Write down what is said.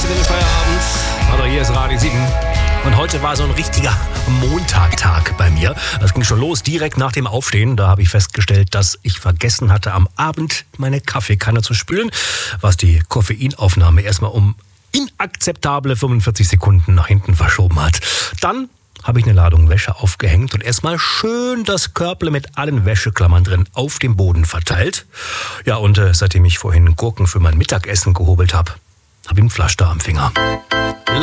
in den Feierabend. Hallo, hier ist Radio 7. Und heute war so ein richtiger Montagtag bei mir. Das ging schon los direkt nach dem Aufstehen. Da habe ich festgestellt, dass ich vergessen hatte, am Abend meine Kaffeekanne zu spülen, was die Koffeinaufnahme erstmal um inakzeptable 45 Sekunden nach hinten verschoben hat. Dann habe ich eine Ladung Wäsche aufgehängt und erstmal schön das Körble mit allen Wäscheklammern drin auf dem Boden verteilt. Ja, und seitdem ich vorhin Gurken für mein Mittagessen gehobelt habe, habe ich einen Pflaster am Finger.